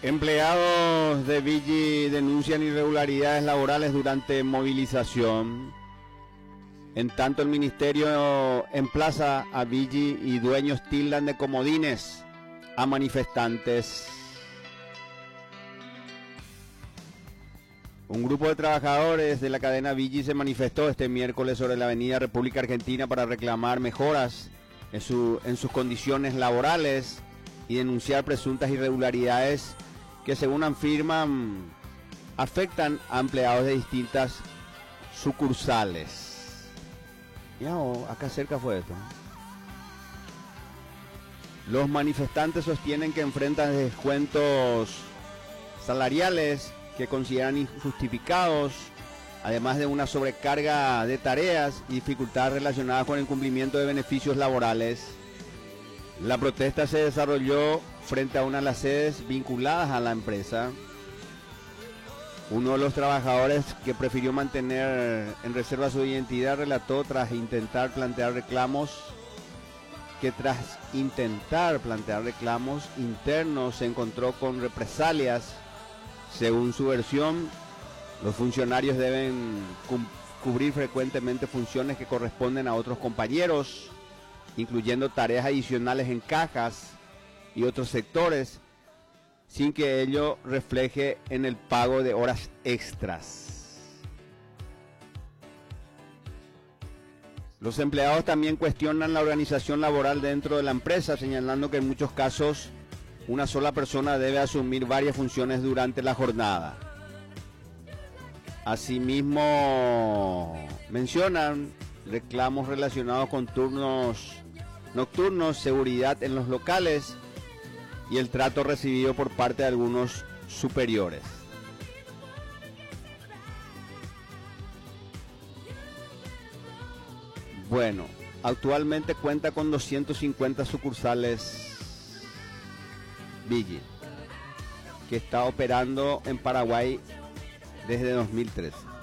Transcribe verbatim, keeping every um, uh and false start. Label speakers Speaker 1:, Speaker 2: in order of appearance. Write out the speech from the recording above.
Speaker 1: Empleados de Vigi denuncian irregularidades laborales durante movilización. En tanto, el ministerio emplaza a Vigi y dueños tildan de comodines a manifestantes. Un grupo de trabajadores de la cadena Vigi se manifestó este miércoles sobre la avenida República Argentina para reclamar mejoras en, su, en sus condiciones laborales y denunciar presuntas irregularidades que, según afirman, afectan a empleados de distintas sucursales. Ya, oh, acá cerca fue esto. Los manifestantes sostienen que enfrentan descuentos salariales que consideran injustificados, además de una sobrecarga de tareas y dificultades relacionadas con el cumplimiento de beneficios laborales. La protesta se desarrolló frente a una de las sedes vinculadas a la empresa. Uno de los trabajadores, que prefirió mantener en reserva su identidad, relató tras intentar plantear reclamos que tras intentar plantear reclamos internos se encontró con represalias. Según su versión, los funcionarios deben cu- cubrir frecuentemente funciones que corresponden a otros compañeros, incluyendo tareas adicionales en cajas y otros sectores, sin que ello refleje en el pago de horas extras. Los empleados también cuestionan la organización laboral dentro de la empresa, señalando que en muchos casos una sola persona debe asumir varias funciones durante la jornada. Asimismo, mencionan reclamos relacionados con turnos nocturnos, seguridad en los locales y el trato recibido por parte de algunos superiores. Bueno, actualmente cuenta con doscientas cincuenta sucursales Vigi, que está operando en Paraguay desde dos mil trece.